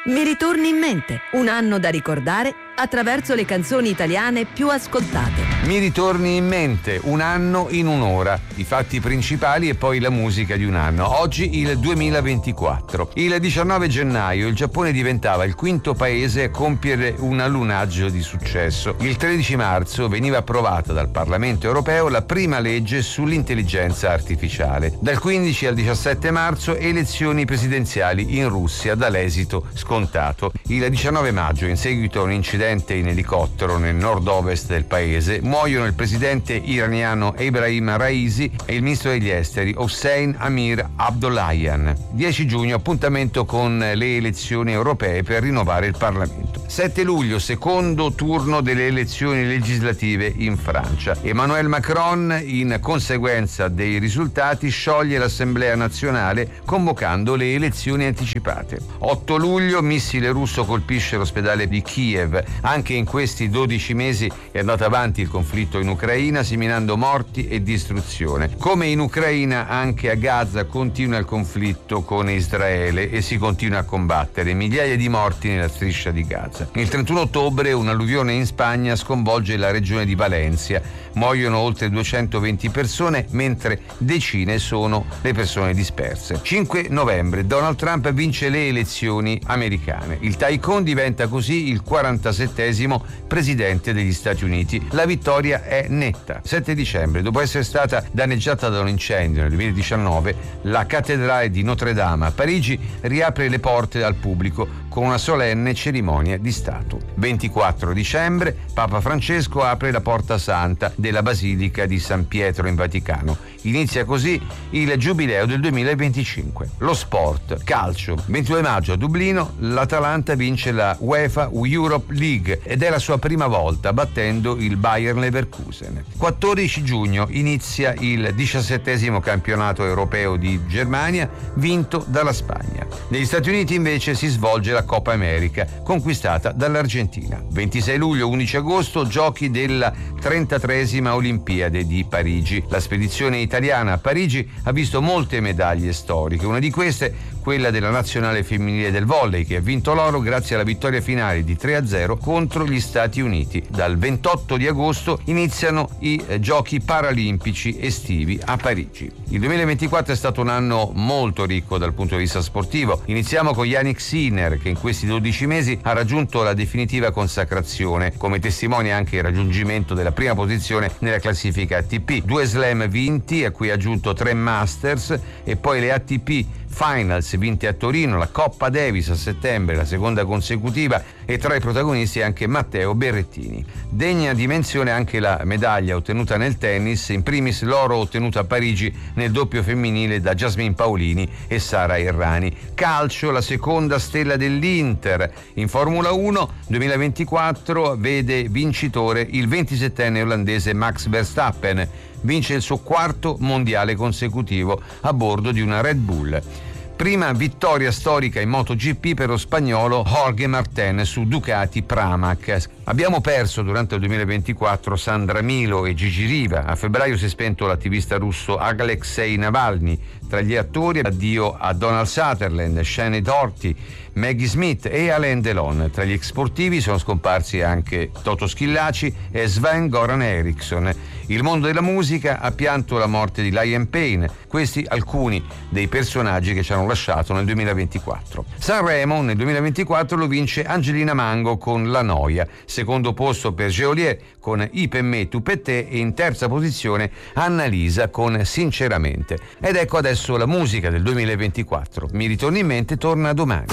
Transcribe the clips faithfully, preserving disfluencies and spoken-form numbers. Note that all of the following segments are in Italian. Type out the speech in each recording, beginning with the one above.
Mi ritorni in mente, un anno da ricordare attraverso le canzoni italiane più ascoltate. Mi ritorni in mente, un anno in un'ora, i fatti principali e poi la musica di un anno. Oggi il duemilaventiquattro. Il diciannove gennaio il Giappone diventava il quinto paese a compiere un allunaggio di successo. Il tredici marzo veniva approvata dal Parlamento europeo la prima legge sull'intelligenza artificiale. Dal quindici al diciassette marzo elezioni presidenziali in Russia dall'esito scontato. Il diciannove maggio, in seguito a un incidente in elicottero nel nord-ovest del paese, muoiono il presidente iraniano Ebrahim Raisi e il ministro degli esteri Hossein Amir Abdollahian. dieci giugno, appuntamento con le elezioni europee per rinnovare il Parlamento. sette luglio, secondo turno delle elezioni legislative in Francia. Emmanuel Macron, in conseguenza dei risultati, scioglie l'Assemblea nazionale convocando le elezioni anticipate. otto luglio, missile russo colpisce l'ospedale di Kiev. Anche in questi dodici mesi è andato avanti il conflitto in Ucraina, seminando morti e distruzione. Come in Ucraina, anche a Gaza continua il conflitto con Israele e si continua a combattere. Migliaia di morti nella striscia di Gaza. Il trentuno ottobre un'alluvione in Spagna sconvolge la regione di Valencia. Muoiono oltre duecentoventi persone, mentre decine sono le persone disperse. cinque novembre, Donald Trump vince le elezioni americane. Il Tycoon diventa così il quarantasettesimo presidente degli Stati Uniti. La vittoria è netta. sette dicembre, dopo essere stata danneggiata da un incendio nel duemiladiciannove, la cattedrale di Notre Dame a Parigi riapre le porte al pubblico con una solenne cerimonia di Stato. ventiquattro dicembre, Papa Francesco apre la Porta Santa della Basilica di San Pietro in Vaticano. Inizia così il Giubileo del duemilaventicinque. Lo sport, calcio. ventidue maggio a Dublino l'Atalanta vince la UEFA Europe League ed è la sua prima volta, battendo il Bayer Leverkusen. quattordici giugno inizia il diciassettesimo campionato europeo di Germania, vinto dalla Spagna. Negli Stati Uniti invece si svolge la Coppa America, conquistata dall'Argentina. ventisei luglio undici agosto, giochi della trentatreesima Olimpiade di Parigi. La spedizione italiana a Parigi ha visto molte medaglie storiche, una di queste quella della nazionale femminile del volley, che ha vinto l'oro grazie alla vittoria finale di tre a zero contro gli Stati Uniti. Dal ventotto di agosto iniziano i eh, giochi paralimpici estivi a Parigi. Il duemilaventiquattro è stato un anno molto ricco dal punto di vista sportivo. Iniziamo con Jannik Sinner, che in questi dodici mesi ha raggiunto la definitiva consacrazione, come testimonia anche il raggiungimento della prima posizione nella classifica A T P. Due slam vinti, a cui ha aggiunto tre Masters e poi le A T P Finals vinte a Torino, la Coppa Davis a settembre, la seconda consecutiva, e tra i protagonisti anche Matteo Berrettini. Degna di menzione anche la medaglia ottenuta nel tennis, in primis l'oro ottenuto a Parigi nel doppio femminile da Jasmine Paolini e Sara Errani. Calcio, la seconda stella dell'Inter. In Formula uno duemilaventiquattro vede vincitore il ventisettenne olandese Max Verstappen. Vince il suo quarto mondiale consecutivo a bordo di una Red Bull. Prima vittoria storica in MotoGP per lo spagnolo Jorge Martin su Ducati Pramac. Abbiamo perso durante il duemilaventiquattro Sandra Milo e Gigi Riva. A febbraio si è spento l'attivista russo Alexei Navalny. Tra gli attori, addio a Donald Sutherland, Shane Doherty, Maggie Smith e Alain Delon. Tra gli ex sportivi sono scomparsi anche Toto Schillaci e Sven-Goran Eriksson. Il mondo della musica ha pianto la morte di Liam Payne. Questi alcuni dei personaggi che ci hanno lasciato nel duemilaventiquattro. Sanremo nel duemilaventiquattro lo vince Angelina Mango con La Noia. Secondo posto per Geolier con I per me, tu per te, e in terza posizione Annalisa con Sinceramente. Ed ecco adesso la musica del duemilaventiquattro. Mi ritorni in mente, torna domani.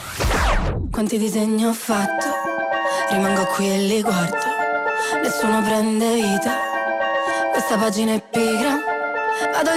Quanti disegni ho fatto, rimango qui e li guardo, nessuno prende vita, questa pagina è pigra, vado